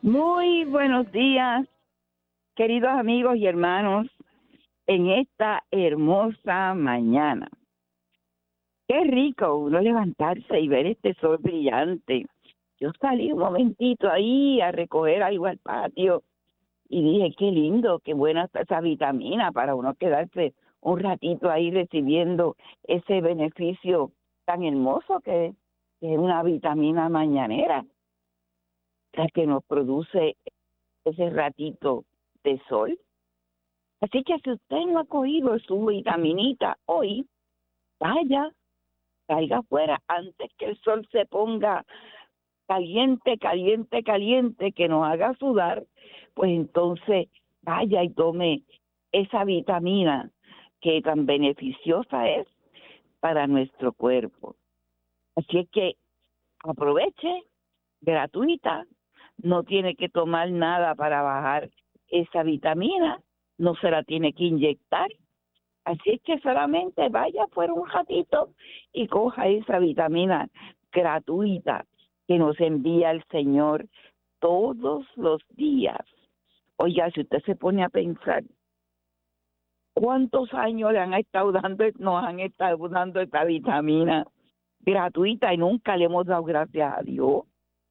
Muy buenos días, queridos amigos y hermanos, en esta hermosa mañana. Qué rico uno levantarse y ver este sol brillante. Yo salí un momentito ahí a recoger algo al patio y dije, qué lindo, qué buena está esa vitamina para uno quedarse un ratito ahí recibiendo ese beneficio tan hermoso que es una vitamina mañanera, la que nos produce ese ratito de sol. Así que si usted no ha cogido su vitaminita hoy, vaya, salga afuera antes que el sol se ponga caliente, caliente, caliente, que nos haga sudar, pues entonces vaya y tome esa vitamina que tan beneficiosa es para nuestro cuerpo. Así es que aproveche, gratuita, no tiene que tomar nada para bajar esa vitamina, no se la tiene que inyectar. Así es que solamente vaya fuera un ratito y coja esa vitamina gratuita que nos envía el Señor todos los días. Oiga, si usted se pone a pensar, ¿cuántos años le han estado dando, nos han estado dando esta vitamina gratuita y nunca le hemos dado gracias a Dios?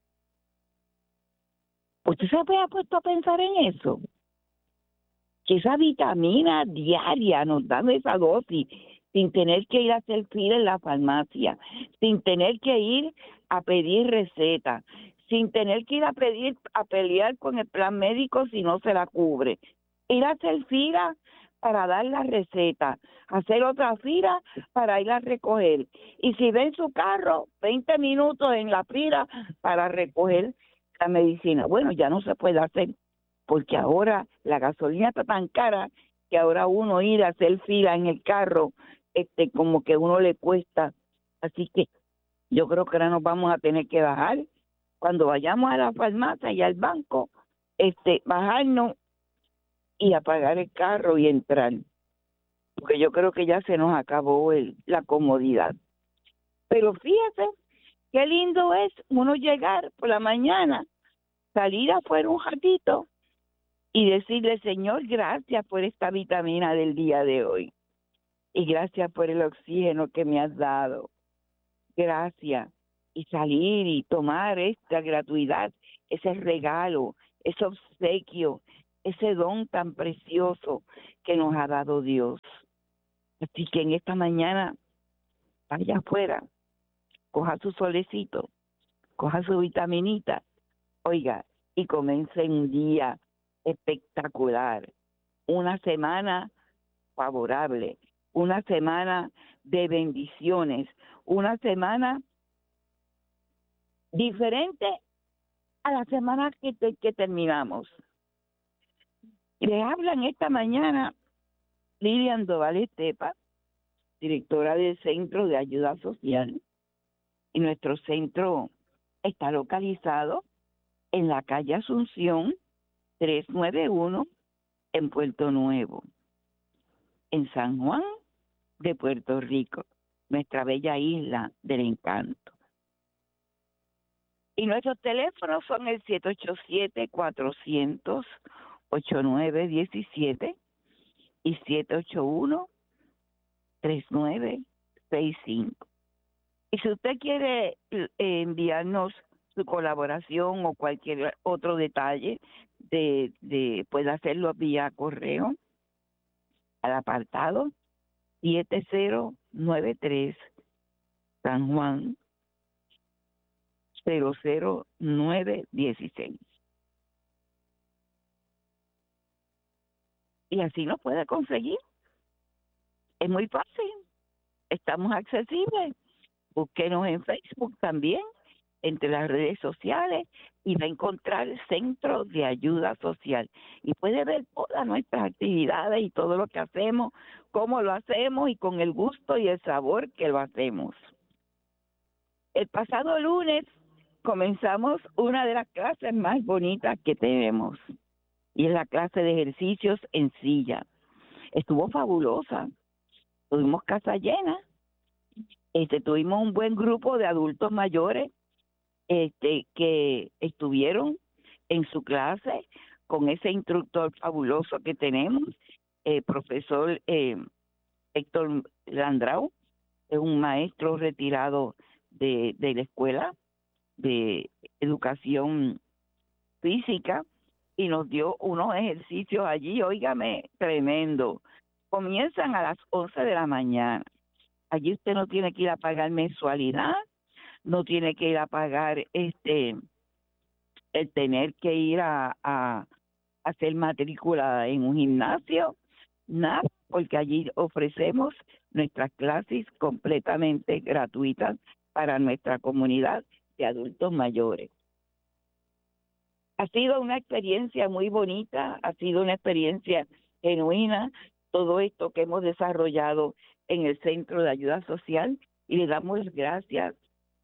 ¿Usted se ha puesto a pensar en eso? Que esa vitamina diaria nos dan esa dosis sin tener que ir a hacer fila en la farmacia, sin tener que ir a pedir receta, sin tener que ir a pelear con el plan médico si no se la cubre, ir a hacer fila para dar la receta, hacer otra fila para ir a recoger. Y si ven su carro, 20 minutos en la fila para recoger la medicina. Bueno, ya no se puede hacer porque ahora la gasolina está tan cara que ahora uno ir a hacer fila en el carro, como que uno le cuesta. Así que yo creo que ahora nos vamos a tener que bajar cuando vayamos a la farmacia y al banco, bajarnos y apagar el carro y entrar, porque yo creo que ya se nos acabó la comodidad. Pero fíjate qué lindo es uno llegar por la mañana, salir afuera un ratito y decirle, Señor, gracias por esta vitamina del día de hoy. Y gracias por el oxígeno que me has dado. Gracias. Y salir y tomar esta gratuidad, ese regalo, ese obsequio, ese don tan precioso que nos ha dado Dios. Así que en esta mañana, vaya afuera, coja su solecito, coja su vitaminita, oiga, y comience un día espectacular, una semana favorable, una semana de bendiciones, una semana diferente a la semana que terminamos. Le hablan esta mañana Lilian Doval Estepa, directora del Centro de Ayuda Social, y nuestro centro está localizado en la calle Asunción 391 en Puerto Nuevo, en San Juan de Puerto Rico, nuestra bella isla del encanto. Y nuestros teléfonos son el 787-400-8917 y 781-3965. Y si usted quiere enviarnos su colaboración o cualquier otro detalle, puede hacerlo vía correo al apartado 7093 San Juan 00916. Y así nos puede conseguir. Es muy fácil. Estamos accesibles. Búsquenos en Facebook también, entre las redes sociales, y va a encontrar el Centro de Ayuda Social. Y puede ver todas nuestras actividades y todo lo que hacemos, cómo lo hacemos y con el gusto y el sabor que lo hacemos. El pasado lunes comenzamos una de las clases más bonitas que tenemos, y es la clase de ejercicios en silla. Estuvo fabulosa. Tuvimos casa llena. Tuvimos un buen grupo de adultos mayores que estuvieron en su clase con ese instructor fabuloso que tenemos, profesor Héctor Landrau, es un maestro retirado de la escuela de educación física, y nos dio unos ejercicios allí, óigame, tremendo. Comienzan a las 11 de la mañana. Allí usted no tiene que ir a pagar mensualidad, no tiene que ir a pagar el tener que ir a hacer matrícula en un gimnasio, nada, porque allí ofrecemos nuestras clases completamente gratuitas para nuestra comunidad de adultos mayores. Ha sido una experiencia muy bonita, ha sido una experiencia genuina, todo esto que hemos desarrollado en el Centro de Ayuda Social, y le damos las gracias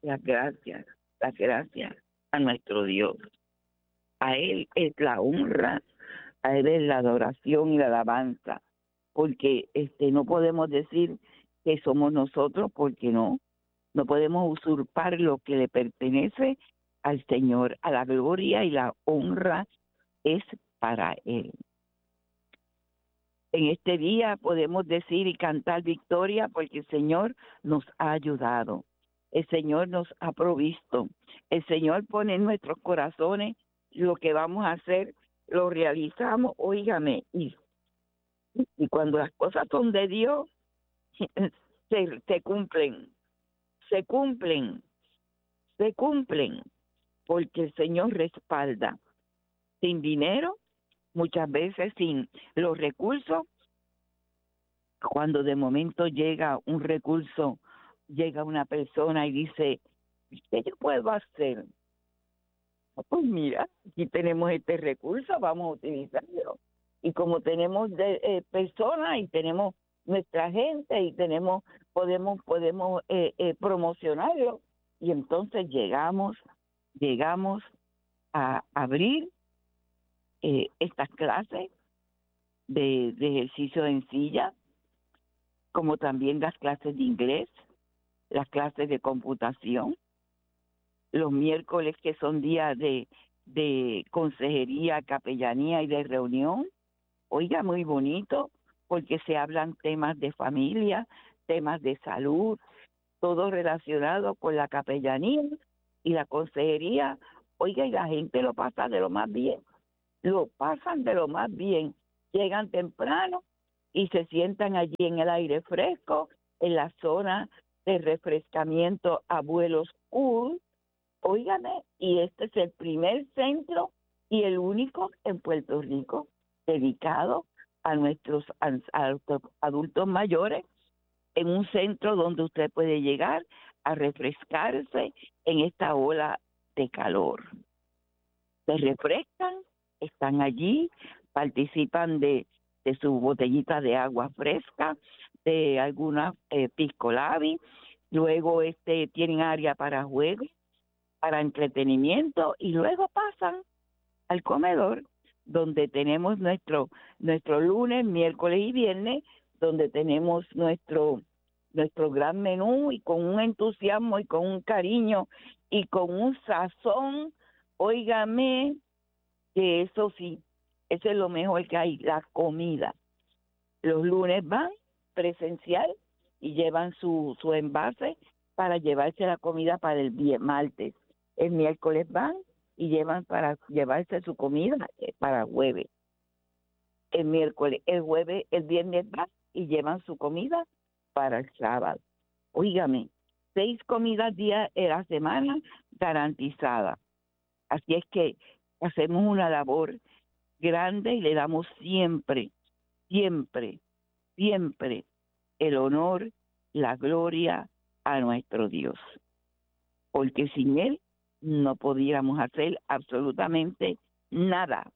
a nuestro Dios. A Él es la honra, a Él es la adoración y la alabanza, porque no podemos decir que somos nosotros, porque no podemos usurpar lo que le pertenece al Señor. A la gloria y la honra es para Él. En este día podemos decir y cantar victoria porque el Señor nos ha ayudado, el Señor nos ha provisto, el Señor pone en nuestros corazones lo que vamos a hacer, lo realizamos, óigame, y cuando las cosas son de Dios, se cumplen, porque el Señor respalda. Sin dinero, muchas veces sin los recursos, cuando de momento llega un recurso, llega una persona y dice, ¿qué yo puedo hacer? Pues mira, aquí tenemos este recurso, vamos a utilizarlo. Y como tenemos personas y tenemos nuestra gente y podemos promocionarlo, y entonces llegamos a abrir estas clases de ejercicio en silla, como también las clases de inglés, las clases de computación, los miércoles que son días de consejería, capellanía y de reunión. Oiga, muy bonito, porque se hablan temas de familia, temas de salud, todo relacionado con la capellanía y la consejería. Oiga, y la gente lo pasa de lo más bien, llegan temprano y se sientan allí en el aire fresco, en la zona de refrescamiento Abuelos Cool. Óigame, y este es el primer centro y el único en Puerto Rico dedicado a nuestros adultos mayores, en un centro donde usted puede llegar a refrescarse en esta ola de calor. Se refrescan, están allí, participan de su botellita de agua fresca, de alguna pisco labi, luego tienen área para juegos, para entretenimiento, y luego pasan al comedor, donde tenemos nuestro lunes, miércoles y viernes, donde tenemos nuestro gran menú, y con un entusiasmo y con un cariño y con un sazón, óigame, que eso sí, eso es lo mejor que hay, la comida. Los lunes van presencial y llevan su envase para llevarse la comida para el martes. El miércoles van y llevan para llevarse su comida para jueves. El viernes van y llevan su comida para el sábado. Óigame, 6 comidas día de la semana garantizadas. Así es que hacemos una labor grande y le damos siempre el honor, la gloria a nuestro Dios. Porque sin Él no pudiéramos hacer absolutamente nada,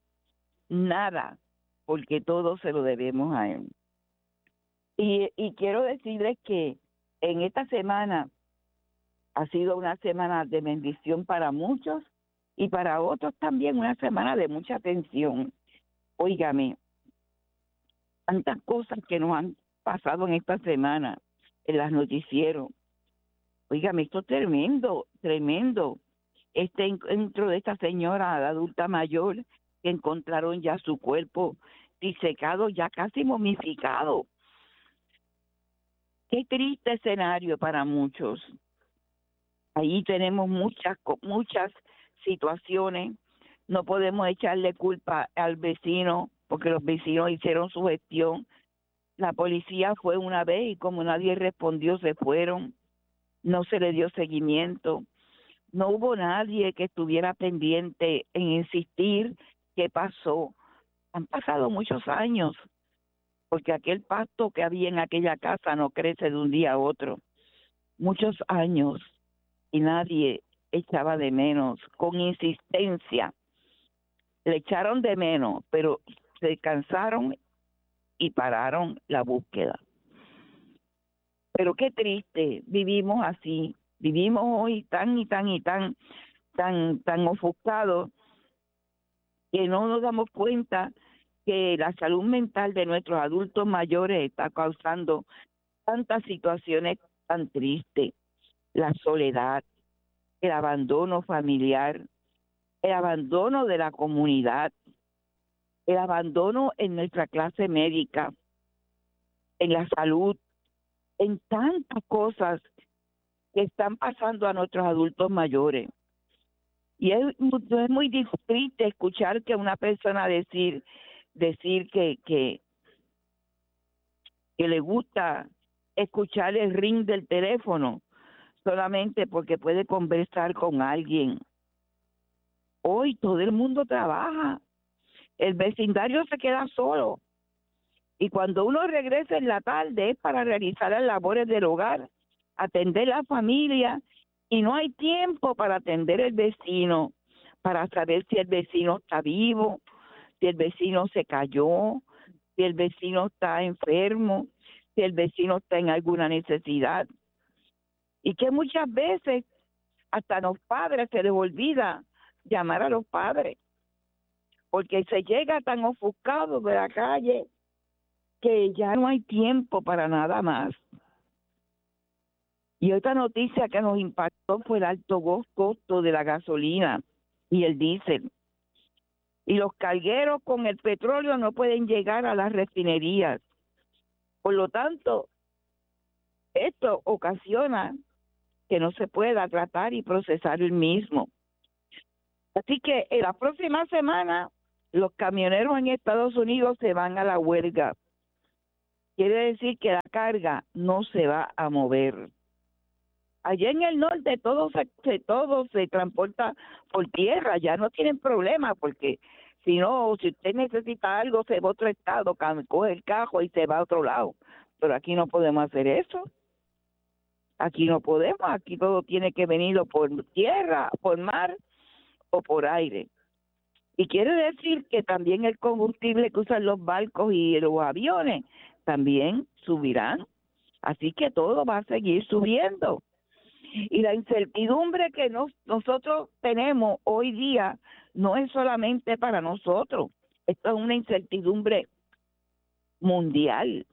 porque todo se lo debemos a Él. Y quiero decirles que en esta semana ha sido una semana de bendición para muchos, y para otros también una semana de mucha tensión. Óigame, tantas cosas que nos han pasado en esta semana en las noticieros. Óigame, esto es tremendo. este encuentro de esta señora adulta mayor que encontraron ya su cuerpo disecado, ya casi momificado. Qué triste escenario para muchos. Ahí tenemos muchas situaciones. No podemos echarle culpa al vecino porque los vecinos hicieron su gestión. La policía fue una vez y como nadie respondió, se fueron. No se le dio seguimiento. No hubo nadie que estuviera pendiente en insistir qué pasó. Han pasado muchos años, porque aquel pasto que había en aquella casa no crece de un día a otro. Muchos años y nadie echaba de menos, con insistencia. Le echaron de menos, pero se cansaron y pararon la búsqueda. Pero qué triste, vivimos así, vivimos hoy tan ofuscados que no nos damos cuenta que la salud mental de nuestros adultos mayores está causando tantas situaciones tan tristes. La soledad, el abandono familiar, el abandono de la comunidad, el abandono en nuestra clase médica, en la salud, en tantas cosas que están pasando a nuestros adultos mayores. Y es muy triste escuchar que una persona decir que le gusta escuchar el ring del teléfono solamente porque puede conversar con alguien. Hoy todo el mundo trabaja, el vecindario se queda solo y cuando uno regresa en la tarde es para realizar las labores del hogar, atender la familia y no hay tiempo para atender el vecino, para saber si el vecino está vivo, si el vecino se cayó, si el vecino está enfermo, si el vecino está en alguna necesidad. Y que muchas veces hasta a los padres se les olvida llamar a los padres, porque se llega tan ofuscado de la calle que ya no hay tiempo para nada más. Y otra noticia que nos impactó fue el alto costo de la gasolina y el diésel. Y los cargueros con el petróleo no pueden llegar a las refinerías. Por lo tanto, esto ocasiona que no se pueda tratar y procesar el mismo. Así que en la próxima semana los camioneros en Estados Unidos se van a la huelga. Quiere decir que la carga no se va a mover. Allá en el norte todo se transporta por tierra, ya no tienen problema porque si usted necesita algo, se va a otro estado, coge el carro y se va a otro lado. Pero aquí no podemos hacer eso. Aquí no podemos, aquí todo tiene que venirlo por tierra, por mar o por aire. Y quiere decir que también el combustible que usan los barcos y los aviones también subirán. Así que todo va a seguir subiendo. Y la incertidumbre que nosotros tenemos hoy día no es solamente para nosotros. Esto es una incertidumbre mundial.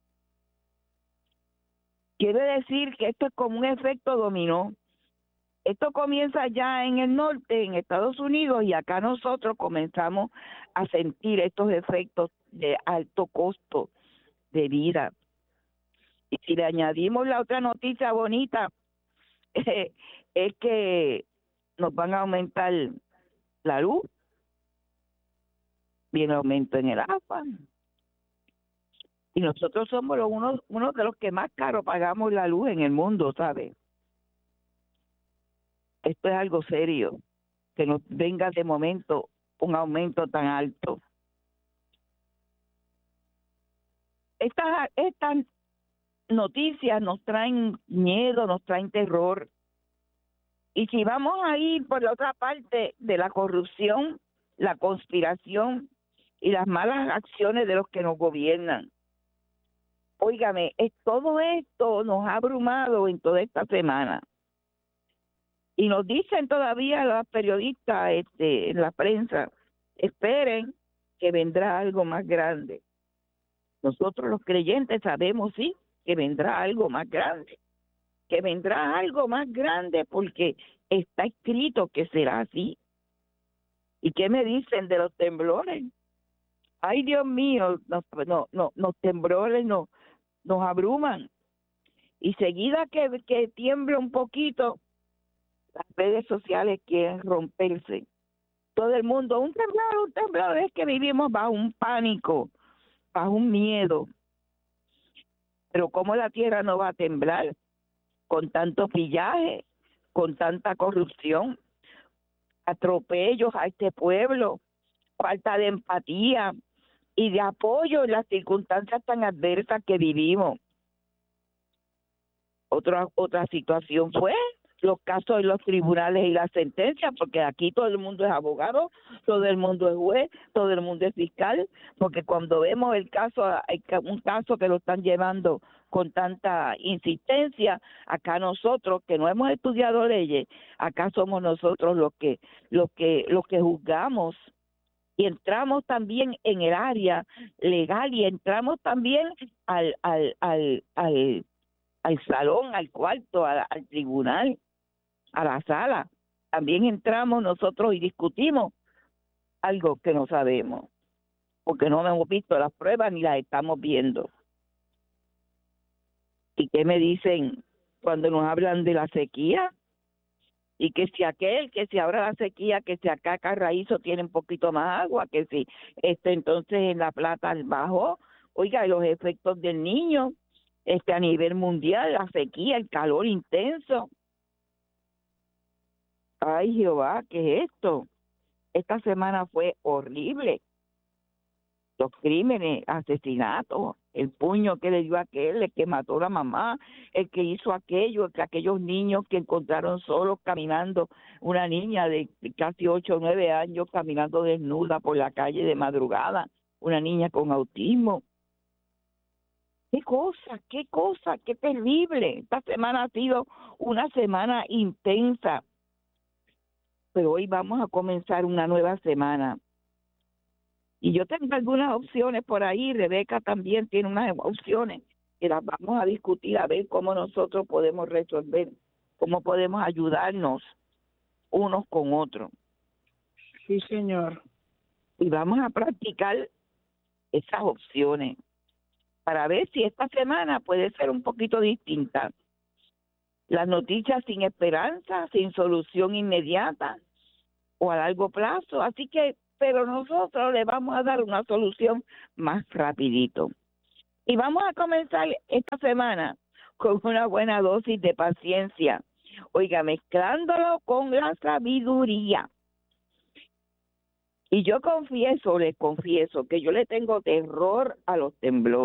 Quiere decir que esto es como un efecto dominó. Esto comienza ya en el norte, en Estados Unidos, y acá nosotros comenzamos a sentir estos efectos de alto costo de vida. Y si le añadimos la otra noticia bonita, es que nos van a aumentar la luz, viene aumento en el agua. Y nosotros somos uno de los que más caro pagamos la luz en el mundo, ¿sabes? Esto es algo serio, que nos venga de momento un aumento tan alto. Estas noticias nos traen miedo, nos traen terror. Y si vamos a ir por la otra parte de la corrupción, la conspiración y las malas acciones de los que nos gobiernan, óigame, todo esto nos ha abrumado en toda esta semana. Y nos dicen todavía los periodistas en la prensa, esperen que vendrá algo más grande. Nosotros los creyentes sabemos, sí, que vendrá algo más grande. Que vendrá algo más grande porque Está escrito que será así. ¿Y qué me dicen de los temblores? Ay, Dios mío, los temblores nos abruman. Y seguida que tiembla un poquito, las redes sociales quieren romperse. Todo el mundo, un temblor, es que vivimos bajo un pánico, bajo un miedo. Pero ¿cómo la tierra no va a temblar con tanto pillaje, con tanta corrupción, atropellos a este pueblo, falta de empatía y de apoyo en las circunstancias tan adversas que vivimos? Otra situación fue los casos en los tribunales y las sentencias, porque aquí todo el mundo es abogado, todo el mundo es juez, todo el mundo es fiscal, porque cuando vemos un caso que lo están llevando con tanta insistencia, acá nosotros que no hemos estudiado leyes, acá somos nosotros los que juzgamos, y entramos también en el área legal y entramos también al salón, al cuarto, al tribunal, a la sala. También entramos nosotros y discutimos algo que no sabemos, porque no hemos visto las pruebas ni las estamos viendo. ¿Y qué me dicen cuando nos hablan de la sequía? Y que si ahora la sequía, que si acá Carraízo tiene un poquito más agua, que si entonces en La Plata bajó. Oiga, y los efectos del niño, a nivel mundial, la sequía, el calor intenso. Ay, Jehová, ¿qué es esto? Esta semana fue horrible. Los crímenes, asesinatos, el puño que le dio a aquel, el que mató a la mamá, el que hizo aquello, aquellos niños que encontraron solos caminando, una niña de casi 8 o 9 años caminando desnuda por la calle de madrugada, una niña con autismo. Qué cosa, qué terrible. Esta semana ha sido una semana intensa, pero hoy vamos a comenzar una nueva semana. Y yo tengo algunas opciones por ahí, Rebeca también tiene unas opciones que las vamos a discutir a ver cómo nosotros podemos resolver, cómo podemos ayudarnos unos con otros. Sí, señor. Y vamos a practicar esas opciones para ver si esta semana puede ser un poquito distinta. Las noticias sin esperanza, sin solución inmediata o a largo plazo. Así que, pero nosotros le vamos a dar una solución más rapidito. Y vamos a comenzar esta semana con una buena dosis de paciencia. Oiga, mezclándolo con la sabiduría. Y yo les confieso que yo le tengo terror a los temblores.